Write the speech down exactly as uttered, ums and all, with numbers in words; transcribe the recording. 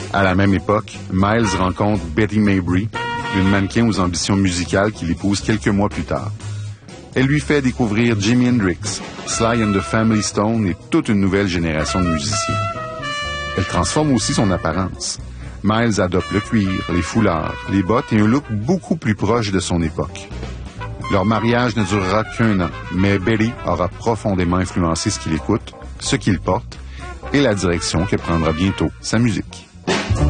À la même époque, Miles rencontre Betty Mabry, une mannequin aux ambitions musicales qu'il épouse quelques mois plus tard. Elle lui fait découvrir Jimi Hendrix, Sly and the Family Stone et toute une nouvelle génération de musiciens. Elle transforme aussi son apparence. Miles adopte le cuir, les foulards, les bottes et un look beaucoup plus proche de son époque. Leur mariage ne durera qu'un an, mais Betty aura profondément influencé ce qu'il écoute, ce qu'il porte et la direction que prendra bientôt sa musique.